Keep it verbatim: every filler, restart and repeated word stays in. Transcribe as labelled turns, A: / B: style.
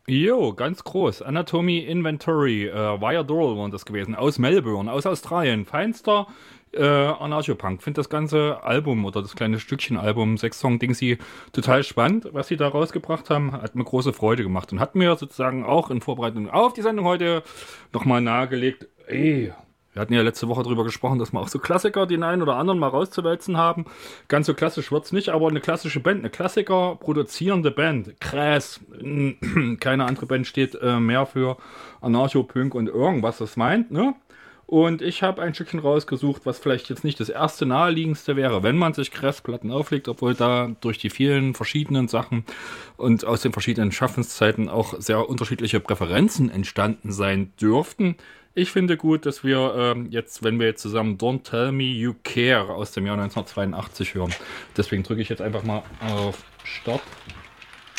A: Jo, ganz groß. Anatomy Inventory, äh, Wire Doral waren das gewesen, aus Melbourne, aus Australien. Feinster äh, Anarcho-Punk. Finde das ganze Album oder das kleine Stückchen Album, sechs Song-Dingsy, total spannend, was sie da rausgebracht haben. Hat mir große Freude gemacht und hat mir sozusagen auch in Vorbereitung auf die Sendung heute nochmal nahegelegt, ey, wir hatten ja letzte Woche darüber gesprochen, dass wir auch so Klassiker, den einen oder anderen mal rauszuwälzen haben. Ganz so klassisch wird's nicht, aber eine klassische Band, eine Klassiker produzierende Band. Krass. Keine andere Band steht äh, mehr für Anarcho, Punk und irgendwas das meint, ne? Und ich habe ein Stückchen rausgesucht, was vielleicht jetzt nicht das erste naheliegendste wäre, wenn man sich Crest-Platten auflegt, obwohl da durch die vielen verschiedenen Sachen und aus den verschiedenen Schaffenszeiten auch sehr unterschiedliche Präferenzen entstanden sein dürften. Ich finde gut, dass wir ähm, jetzt, wenn wir jetzt zusammen Don't Tell Me You Care aus dem Jahr neunzehnhundertzweiundachtzig hören. Deswegen drücke ich jetzt einfach mal auf Start.